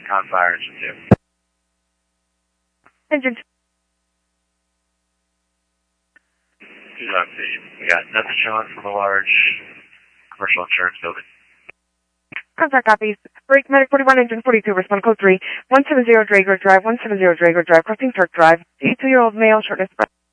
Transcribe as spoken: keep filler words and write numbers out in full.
on fire, engine two. Engine two. two dog feed. We got nothing showing from a large commercial insurance building. Contact copies. Break Medic forty-one, Engine forty-two, respond code three. one seven zero Drager Drive, one seven zero Drager Drive, crossing Turk Drive. eighty-two-year-old male, shortness breath.